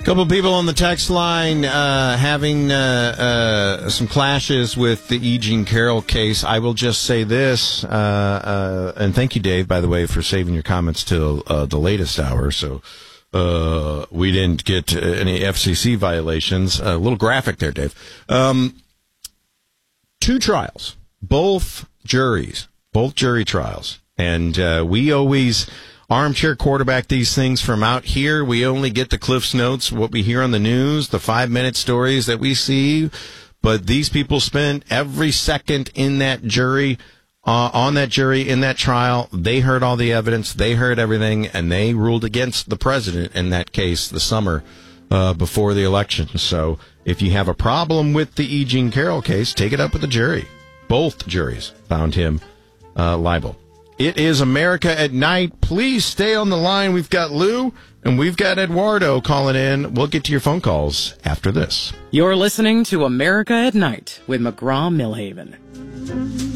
Couple people on the text line having some clashes with the E. Jean Carroll case. I will just say this, and thank you, Dave, by the way, for saving your comments till the latest hour. So we didn't get any FCC violations. A little graphic there, Dave. 2 trials, both jury trials. And we always armchair quarterback these things from out here. We only get the Cliff's Notes, what we hear on the news, the 5-minute stories that we see. But these people spent every second in that jury, in that trial. They heard all the evidence. They heard everything, and they ruled against the president in that case the summer before the election. So if you have a problem with the E. Jean Carroll case, take it up with the jury. Both juries found him liable. It is America at Night. Please stay on the line. We've got Lou and we've got Eduardo calling in. We'll get to your phone calls after this. You're listening to America at Night with McGraw-Millhaven.